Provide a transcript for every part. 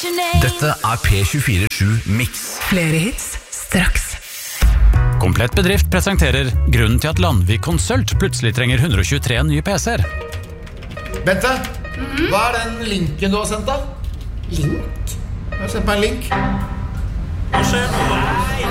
Dette P24-7 Mix. Flere hits straks. Komplett Bedrift presenterer grunnen til at Landvik Konsult plutselig trenger 123 nye PC-er. Bente, hva den linken du har sendt da? Link? Jeg har sendt meg en link. Hva skjer nå?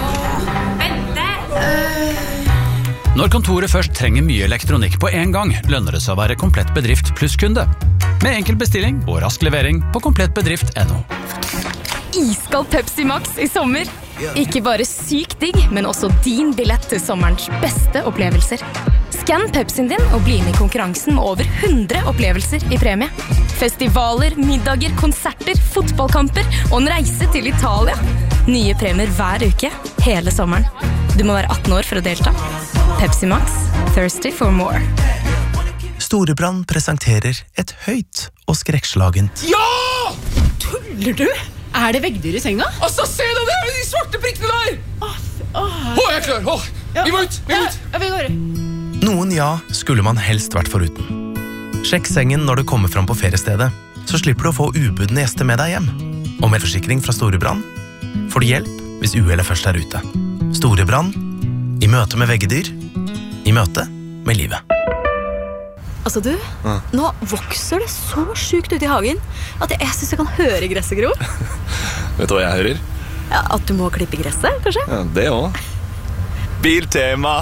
Når kontoret først trenger mye elektronikk på en gang, lønner det seg å være Komplett Bedrift pluss kunde. Med enkel bestilling og rask levering på komplettbedrift.no. Iskald Pepsi Max I sommer. Ikke bare sykt digg, men også din billett til sommerens beste opplevelser. Skann Pepsien din og bli med I konkurransen med over 100 opplevelser I premie. Festivaler, middager, konserter, fotballkamper og en reise til Italia. Nye premier hver uke, hele sommeren. Du må være 18 år for å delta. Pepsi Max, thirsty for more. Storebrand presenterer et høyt og skrekkslagent. Ja! Tuller du? Det veggdyr I senga? Altså, se deg der, de svarte prikkene der! Jeg er klar, vi må ut, Ja, vi går. Noen skulle man helst vært foruten. Sjekk sengen når du kommer fram på feriestedet, så slipper du å få ubudne gjester med deg hjem. Og med forsikring fra Storebrand får du hjelp hvis uhellet først ute. Storebrand, I møte med veggedyr, I møte med livet. Altså du, nå vokser det så sykt ut I hagen at jeg synes jeg kan høre gresset gro. Vet du hva jeg hører? Ja, at du må klippe gresset, kanskje? Ja, det også. Biltema!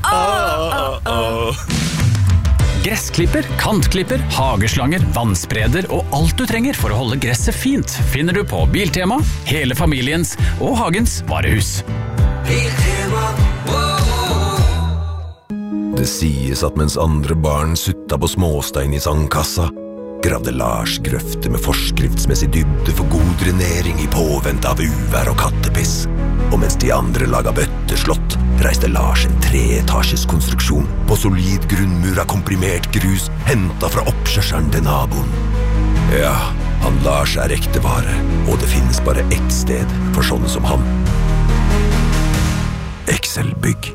Gressklipper, kantklipper, hageslanger, vannspreder og alt du trenger for å holde gresset fint finner du på Biltema, hele familiens og hagens varehus. Biltema. Det sies at mens andre barn sutta på småstein I sandkassa, gravde Lars grøfter med forskriftsmessig dybde for god drenering I påvente av uvær og kattepiss. Og mens de andre laget bøtteslott, reiste Lars en 3-etasjes konstruksjon på solid grunnmur av komprimert grus, hentet fra oppkjørselen til naboen. Ja, han Lars ekte vare, og det finnes bare ett sted for sånne som han. Excel-bygg.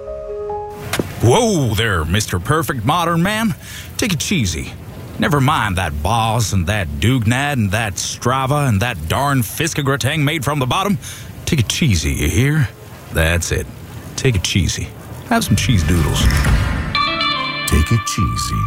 Whoa there, Mr. Perfect Modern Man. Take it cheesy. Never mind that Boss and that Dugnad and that Strava and that darn Fiskagratang made from the bottom. Take it cheesy, you hear? That's it. Take it cheesy. Have some cheese doodles. Take it cheesy.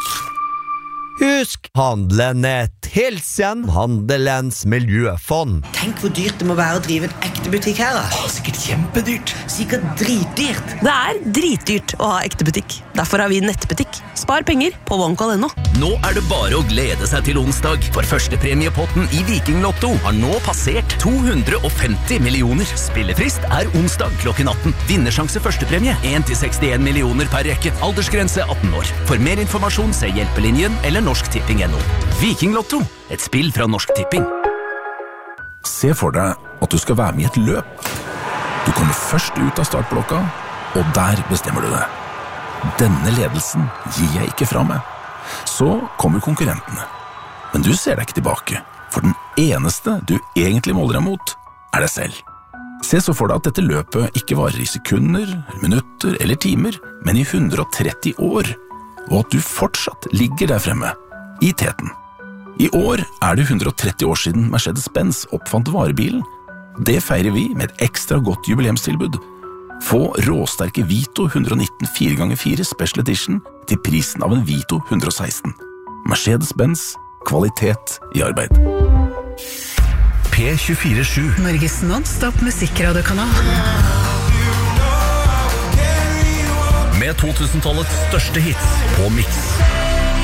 Husk, handlenett. Hilsen Handelens miljøfond. Tenk hvor dyrt det må være å drive en ekte butikk her da. Sikkert kjempedyrt. Sikkert dritdyrt. Det dritdyrt å ha ekte butikk. Derfor har vi nettbutikk. Spar penger på OneCall.no. Nå det bare å glede seg til onsdag, for førstepremiepotten I Viking Lotto har nå passert 250 millioner. Spillefrist onsdag klokken 18. Vinnersjanse førstepremie 1-61 millioner per rekke. Aldersgrense 18 år. For mer informasjon se Hjelpelinjen eller norsktipping.no. Viking Lotto, et spill fra Norsk Tipping. Se for deg at du skal være med I et løp. Du kommer først ut av startblokka, og der bestemmer du deg. Denne ledelsen gir jeg ikke fra meg. Så kommer konkurrentene. Men du ser deg ikke tilbake, for den eneste du egentlig måler deg mot deg selv. Se så for deg at dette løpet ikke varer I sekunder, minutter eller timer, men I 130 år, og at du fortsatt ligger der fremme, I teten. I år det 130 år siden Mercedes-Benz oppfant varebilen. Det feirer vi med et ekstra godt jubileumstilbud. Få råsterke Vito 119 4x4 Special Edition til prisen av en Vito 116. Mercedes-Benz, kvalitet I arbeid. P24-7. Norges non-stop musikkradiokanal. Med 2000-tallets største hits på Mix.